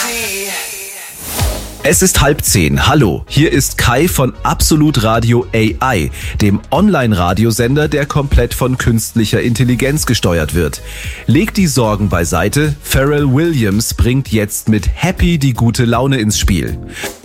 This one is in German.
Es ist 9:30. Hallo, hier ist Kai von Absolut Radio AI, dem Online-Radiosender, der komplett von künstlicher Intelligenz gesteuert wird. Legt die Sorgen beiseite, Pharrell Williams bringt jetzt mit Happy die gute Laune ins Spiel.